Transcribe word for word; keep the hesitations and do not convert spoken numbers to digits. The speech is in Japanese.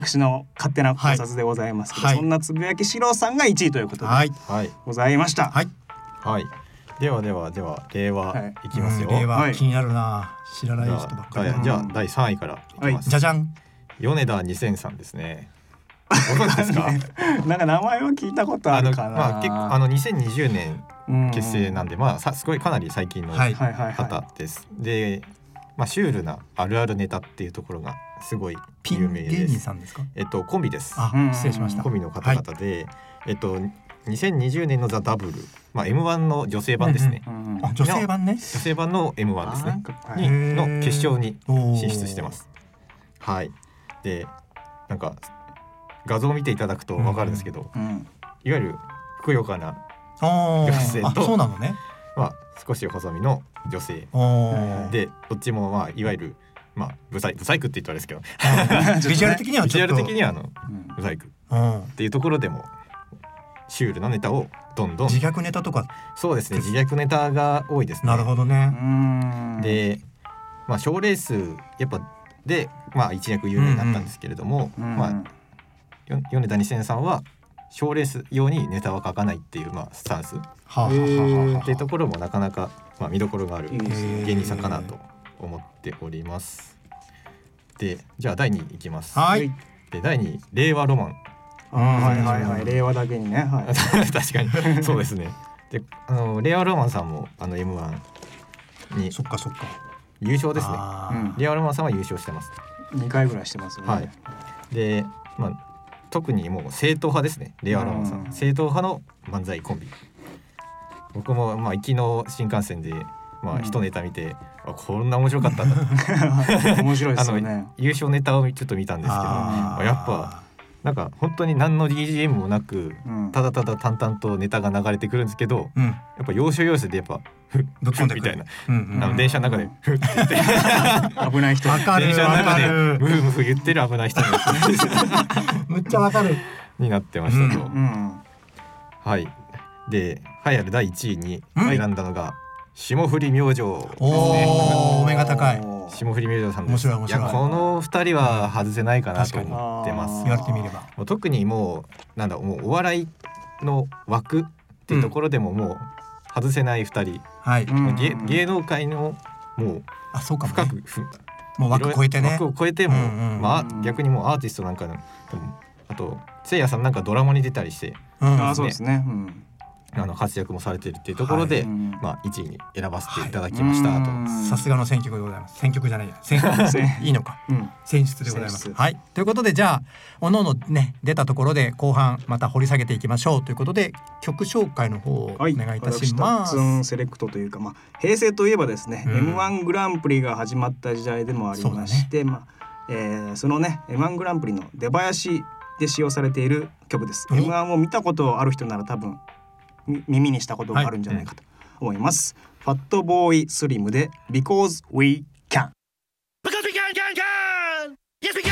私の勝手な考察でございますけど、はい、そんなつぶやきしろうさんがいちいということでございました。 はい、 はい、ではではでは令和いきますよ、 はい、うん、令和気になるな、知らない人ばっかり。 じゃあだいさんいからいきます、 はい、じゃじゃん、 米田にせんさんですね。ご存知ですか？ なんか名前は聞いたことあるかな。 あの、まあ、結構あのにせんにじゅうねん結成なんで、まあさすごいかなり最近の方です。はいはいはい、で、まあ、シュールなあるあるネタっていうところがすごい有名です。 ピン芸人さんですか？ えっとコンビです。 あ、失礼しました。 コンビの方々で、はい、えっとにせんにじゅうねんのザ・ダブル、まあ、エムワン の女性版ですね、 うんうん、あ、女性版ね、女性版の エムワン ですねにの決勝に進出してます。はい。で、なんか画像を見ていただくと分かるんですけど、うんうん、いわゆるふくよかな女性と、 そうなのね、 まあ、少し細身の女性で、どっちもまあいわゆるまあブサイブサイクって言ったらあれですけどビジュアル的にはちょっとビジュアル的にはあの、うん、ブサイクっていうところでもシュールなネタをどんどん、 自虐ネタとか、 そうですね、自虐ネタが多いですね。 なるほどね。 で、まあ賞レースやっぱでまあ一躍有名になったんですけれども、うんうん、まあ米田にせんさんは賞レース用にネタは書かないっていう、まあ、スタンスっていうところもなかなか、まあ、見どころがある芸人さんかなと思っております。で、じゃあだいにいいきます。 はい。 でだいにい、令和ロマン。 あ、はいはいはい、令和だけにね、はい、 確かにそうですね。で、あの令和ロマンさんもあの エムワン にそっかそっか優勝ですね。令和ロマンさんは優勝してます。 にかいぐらいしてますよね。 はい。で、まあ特にもう正統派ですね、令和ロマンさん。正統派の漫才コンビ。僕もまあ行きの新幹線でまあ一ネタ見て、うん、あ、こんな面白かったんだ面白いですよね。 あの優勝ネタをちょっと見たんですけど、やっぱなんか本当に何の ディージーエム もなく、うん、ただただ淡々とネタが流れてくるんですけど、うん、やっぱ要所要所でやっぱフッフッみたいな、うんうん、あの電車の中でフッって言って危ない人、 電車の中でムフムフ言ってる危ない人むっちゃわかるになってましたと、 うんうん、 はい。で栄えあるだいいちいに選んだのが霜降り明星ですね。 おー、お目が高い霜降り明星さんです。 面白い面白い。 いや、このふたりは外せないかなと思ってます。 言われてみれば、 もう特にもうなんだもうお笑いの枠っていうところでももう外せないふたり、 はい、 芸, 芸能界のもう深く、ね、 もう枠超えてね、 枠を超えても、うんうん、まあ、逆にもうアーティストなんかのあとせいやさんなんかドラマに出たりして、 うん、あ、そうですね、うん、 あの活躍もされているっていうところで、はい、まあ、いちいに選ばせていただきましたと、 はい、さすがの選曲でございます。選曲じゃないや選いいのか、うん、選出でございます。はい、ということで、じゃあおのおのね出たところで後半また掘り下げていきましょうということで、曲紹介の方をお願いいたします。 はい、私タッツンセレクトというか、まあ、平成といえばですね、うん、エムワン グランプリが始まった時代でもありまして、ね、まあえー、そのね エムワン グランプリの出囃子で使用されている曲です。 エムワン を見たことある人なら多分耳にしたことがあるんじゃないかと思います。はい、ファットボーイスリムで Because We Can。 Because we can can can Yes we can